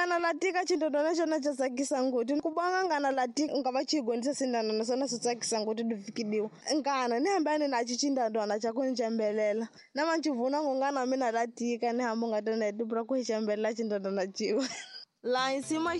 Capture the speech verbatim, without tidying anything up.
ngana latika chindodona chona chasakisa ngoti kubanga ngana latika ngava chigonisa sindano nasona sotsakisa ngoti dufikidiwa ngana nihambane nachi chindadwana chako nichambelela namachivuna ngongana mina latika nihamba ngatana etupura kuhichambelela chindodona chiwe la nsima